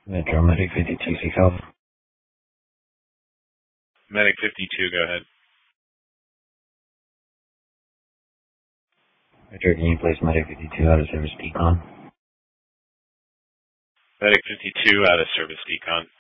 Metro Medic 52, seek help. Medic 52, go ahead. Metro, can you place Medic 52 out of service decon? Medic 52 out of service decon.